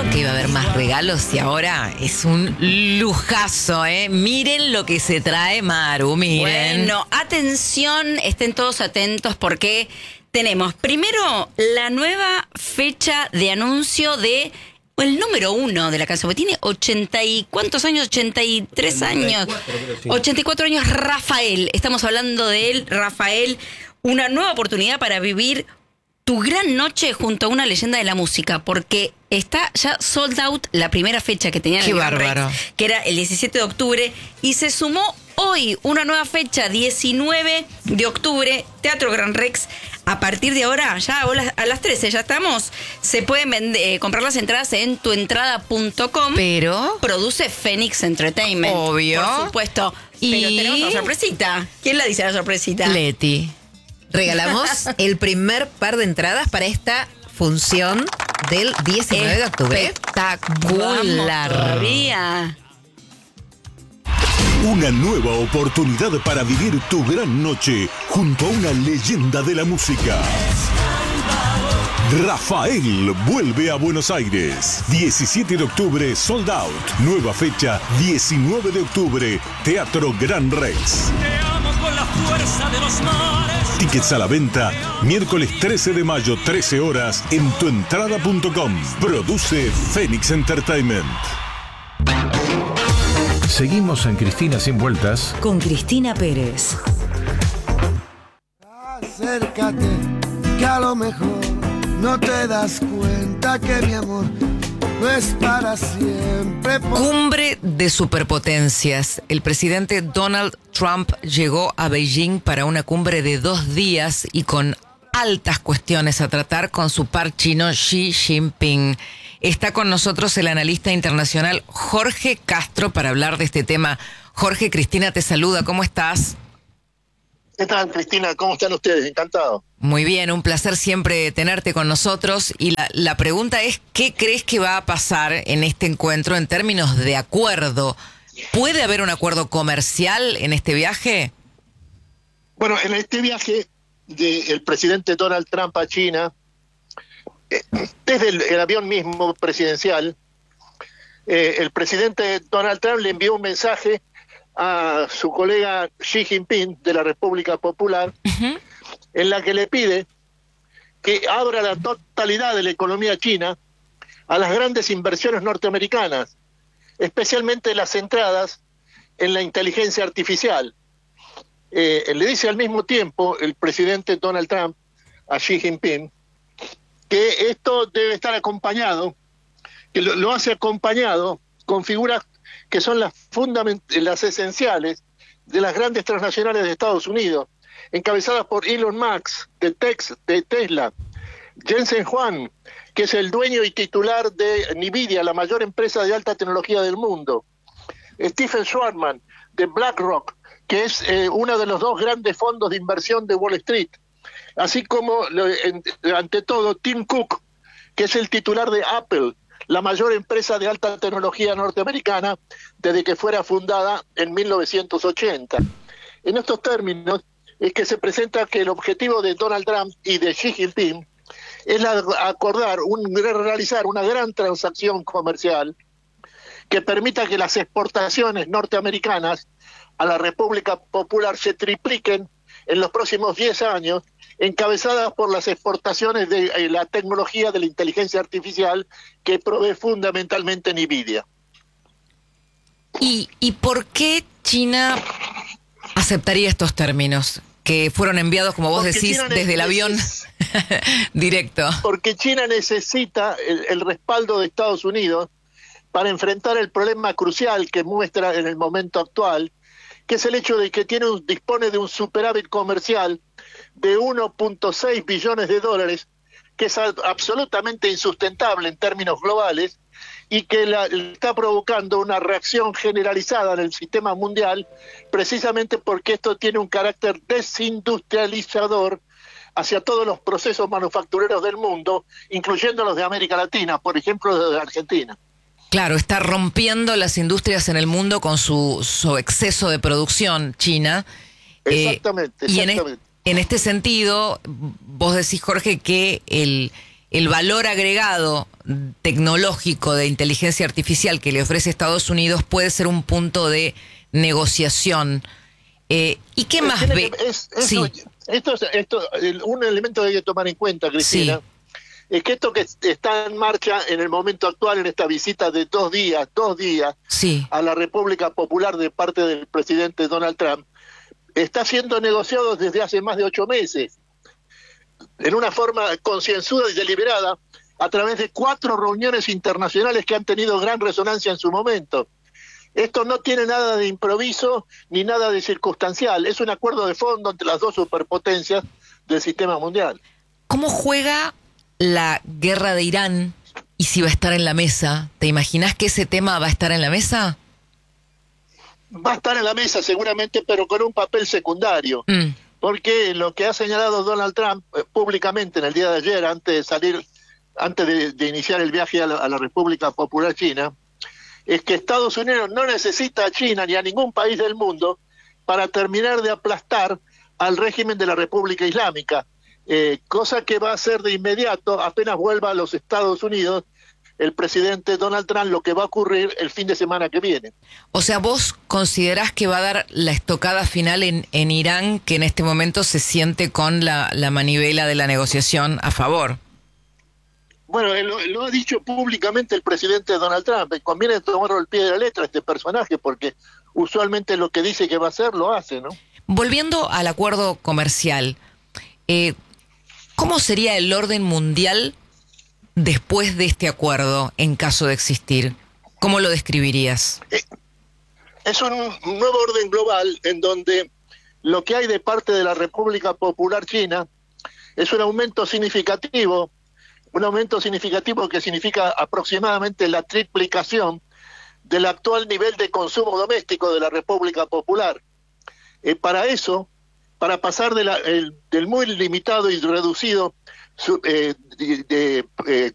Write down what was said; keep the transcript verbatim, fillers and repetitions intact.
dijeron que iba a haber más regalos y ahora es un lujazo, ¿eh? Miren lo que se trae Maru, miren. Bueno, atención, estén todos atentos porque tenemos primero la nueva fecha de anuncio de el número uno de la canción, porque tiene ochenta y ¿cuántos años? ochenta y tres años. Sí. ochenta y cuatro años, Rafael. Estamos hablando de él, Rafael. Una nueva oportunidad para vivir tu gran noche junto a una leyenda de la música, porque está ya sold out la primera fecha que tenían en Qué el Gran bárbaro. Rex, que era el diecisiete de octubre, y se sumó hoy una nueva fecha, diecinueve de octubre, Teatro Gran Rex. A partir de ahora, ya a las trece ya estamos, se pueden vender, eh, comprar las entradas en tuentrada punto com. Pero Produce Phoenix Entertainment. Obvio. Por supuesto. Y- Pero tenemos una sorpresita. ¿Quién la dice la sorpresita? Leti. Regalamos el primer par de entradas para esta función del diecinueve de octubre. Vamos Espectacular. todavía. Una nueva oportunidad para vivir tu gran noche junto a una leyenda de la música. Rafael vuelve a Buenos Aires. diecisiete de octubre, sold out. Nueva fecha, diecinueve de octubre, Teatro Gran Rex. Te amo con la fuerza de los mares. Tickets a la venta, miércoles trece de mayo, trece horas, en tuentrada punto com. Produce Phoenix Entertainment. Seguimos en Cristina Sin Vueltas. Con Cristina Pérez. Acércate, que a lo mejor no te das cuenta que mi amor no es para siempre. Cumbre de superpotencias. El presidente Donald Trump llegó a Beijing para una cumbre de dos días y con altas cuestiones a tratar con su par chino Xi Jinping. Está con nosotros el analista internacional Jorge Castro para hablar de este tema. Jorge, Cristina te saluda, ¿cómo estás? ¿Qué tal, Cristina? ¿Cómo están ustedes? Encantado. Muy bien, un placer siempre tenerte con nosotros. Y la, la pregunta es, ¿qué crees que va a pasar en este encuentro en términos de acuerdo? ¿Puede haber un acuerdo comercial en este viaje? Bueno, en este viaje del presidente Donald Trump a China, eh, desde el, el avión mismo presidencial, eh, el presidente Donald Trump le envió un mensaje a su colega Xi Jinping de la República Popular, uh-huh. en la que le pide que abra la totalidad de la economía china a las grandes inversiones norteamericanas, especialmente las centradas en la inteligencia artificial. Eh, le dice al mismo tiempo el presidente Donald Trump a Xi Jinping que esto debe estar acompañado, que lo, lo hace acompañado con figuras que son las fundament- las esenciales de las grandes transnacionales de Estados Unidos, encabezadas por Elon Musk, de, Tex, de Tesla, Jensen Huang, que es el dueño y titular de Nvidia, la mayor empresa de alta tecnología del mundo, Stephen Schwarzman, de BlackRock, que es eh, uno de los dos grandes fondos de inversión de Wall Street, así como, lo, en, ante todo, Tim Cook, que es el titular de Apple, la mayor empresa de alta tecnología norteamericana desde que fuera fundada en mil novecientos ochenta. En estos términos es que se presenta que el objetivo de Donald Trump y de Xi Jinping es la, acordar, un, realizar una gran transacción comercial que permita que las exportaciones norteamericanas a la República Popular se tripliquen en los próximos diez años, encabezadas por las exportaciones de eh, la tecnología de la inteligencia artificial que provee fundamentalmente Nvidia. ¿Y, ¿Y por qué China aceptaría estos términos que fueron enviados, como vos Porque decís, China desde el avión directo? Porque China necesita el, el respaldo de Estados Unidos para enfrentar el problema crucial que muestra en el momento actual, que es el hecho de que tiene un, dispone de un superávit comercial de uno punto seis billones de dólares, que es a, absolutamente insustentable en términos globales, y que la, está provocando una reacción generalizada en el sistema mundial, precisamente porque esto tiene un carácter desindustrializador hacia todos los procesos manufactureros del mundo, incluyendo los de América Latina, por ejemplo, los de Argentina. Claro, está rompiendo las industrias en el mundo con su, su exceso de producción, China. Exactamente, eh, y exactamente. En, en este sentido, vos decís, Jorge, que el, el valor agregado tecnológico de inteligencia artificial que le ofrece Estados Unidos puede ser un punto de negociación. Eh, ¿Y qué más ve? Es, es, sí. Esto, esto, un elemento que hay que tomar en cuenta, Cristina, sí. es que esto que está en marcha en el momento actual, en esta visita de dos días, dos días sí. a la República Popular de parte del presidente Donald Trump, está siendo negociado desde hace más de ocho meses, en una forma concienzuda y deliberada, a través de cuatro reuniones internacionales que han tenido gran resonancia en su momento. Esto no tiene nada de improviso ni nada de circunstancial, es un acuerdo de fondo entre las dos superpotencias del sistema mundial. ¿Cómo juega la guerra de Irán y si va a estar en la mesa? ¿Te imaginas que ese tema va a estar en la mesa? Va a estar en la mesa seguramente, pero con un papel secundario, mm. porque lo que ha señalado Donald Trump eh, públicamente en el día de ayer, antes de salir, antes de, de iniciar el viaje a la, a la República Popular China, es que Estados Unidos no necesita a China ni a ningún país del mundo para terminar de aplastar al régimen de la República Islámica, eh, cosa que va a hacer de inmediato, apenas vuelva a los Estados Unidos el presidente Donald Trump, lo que va a ocurrir el fin de semana que viene. O sea, ¿vos considerás que va a dar la estocada final en, en Irán, que en este momento se siente con la, la manivela de la negociación a favor? Bueno, lo, lo ha dicho públicamente el presidente Donald Trump. Conviene tomarlo al pie de la letra a este personaje, porque usualmente lo que dice que va a hacer, lo hace, ¿no? Volviendo al acuerdo comercial, eh, ¿cómo sería el orden mundial después de este acuerdo, en caso de existir? ¿Cómo lo describirías? Es un nuevo orden global en donde lo que hay de parte de la República Popular China es un aumento significativo, un aumento significativo que significa aproximadamente la triplicación del actual nivel de consumo doméstico de la República Popular. Eh, para eso, para pasar de la, el, del muy limitado y reducido su, eh, de, de, eh,